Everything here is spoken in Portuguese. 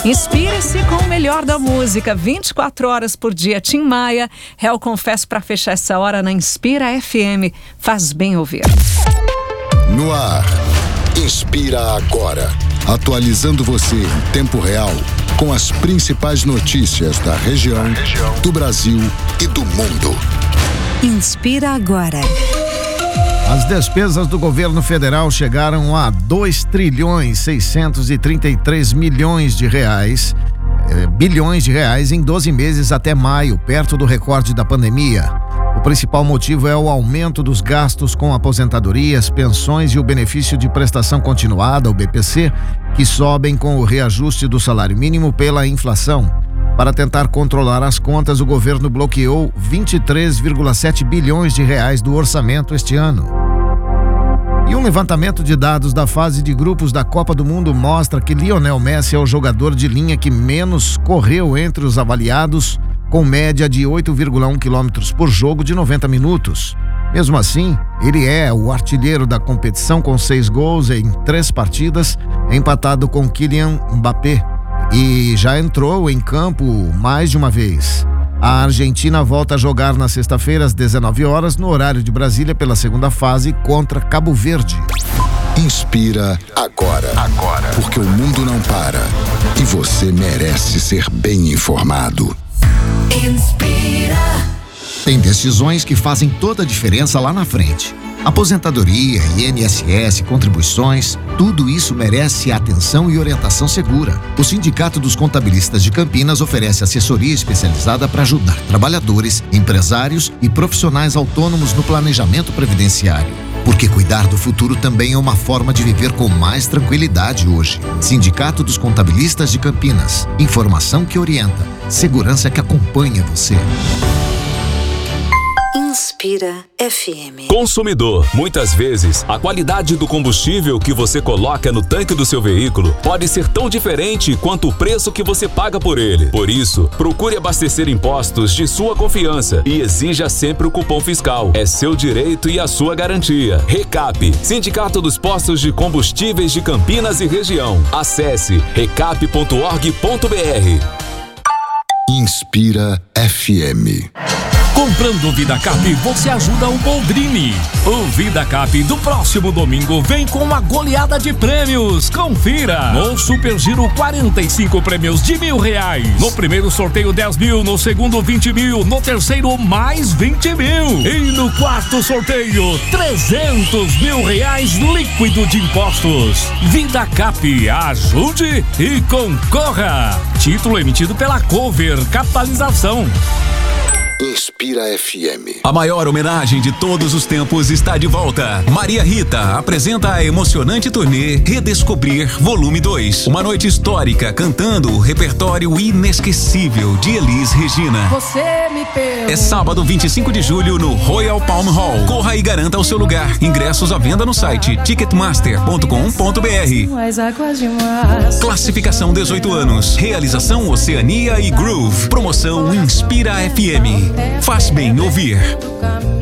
Inspire-se com o melhor da música, 24 horas por dia. Tim Maia, Real Confesso, para fechar essa hora na Inspira FM. Faz bem ouvir. No ar, Inspira Agora. Atualizando você em tempo real com as principais notícias da região, do Brasil e do mundo. Inspira Agora. As despesas do governo federal chegaram a 2.633 bilhões de reais em 12 meses até maio, perto do recorde da pandemia. O principal motivo é o aumento dos gastos com aposentadorias, pensões e o benefício de prestação continuada, o BPC, que sobem com o reajuste do salário mínimo pela inflação. Para tentar controlar as contas, o governo bloqueou 23,7 bilhões de reais do orçamento este ano. E um levantamento de dados da fase de grupos da Copa do Mundo mostra que Lionel Messi é o jogador de linha que menos correu entre os avaliados, com média de 8,1 km por jogo de 90 minutos. Mesmo assim, ele é o artilheiro da competição com 6 gols em 3 partidas, empatado com Kylian Mbappé, e já entrou em campo mais de uma vez. A Argentina volta a jogar na sexta-feira às 19 horas, no horário de Brasília, pela segunda fase contra Cabo Verde. Inspira agora. Porque o mundo não para e você merece ser bem informado. Inspira. Tem decisões que fazem toda a diferença lá na frente. Aposentadoria, INSS, contribuições, tudo isso merece atenção e orientação segura. O Sindicato dos Contabilistas de Campinas oferece assessoria especializada para ajudar trabalhadores, empresários e profissionais autônomos no planejamento previdenciário. Porque cuidar do futuro também é uma forma de viver com mais tranquilidade hoje. Sindicato dos Contabilistas de Campinas. Informação que orienta, segurança que acompanha você. Inspira FM. Consumidor, muitas vezes a qualidade do combustível que você coloca no tanque do seu veículo pode ser tão diferente quanto o preço que você paga por ele. Por isso, procure abastecer em postos de sua confiança e exija sempre o cupom fiscal. É seu direito e a sua garantia. Recap, Sindicato dos Postos de Combustíveis de Campinas e Região. Acesse recap.org.br. Inspira FM. Comprando o VidaCap, você ajuda o Boldrini. O VidaCap do próximo domingo vem com uma goleada de prêmios. Confira! No Super Giro, 45 prêmios de R$1.000. No primeiro sorteio, 10 mil. No segundo, 20 mil. No terceiro, mais 20 mil. E no quarto sorteio, 300 mil reais líquido de impostos. VidaCap, ajude e concorra. Título emitido pela Cover Capitalização. Inspira FM. A maior homenagem de todos os tempos está de volta. Maria Rita apresenta a emocionante turnê Redescobrir Volume 2. Uma noite histórica cantando o repertório inesquecível de Elis Regina. Você me pergunta. É sábado 25 de julho no Royal Palm Hall. Corra e garanta o seu lugar. Ingressos à venda no site ticketmaster.com.br. Classificação 18 anos. Realização Oceania e Groove. Promoção Inspira FM. Faz bem ouvir.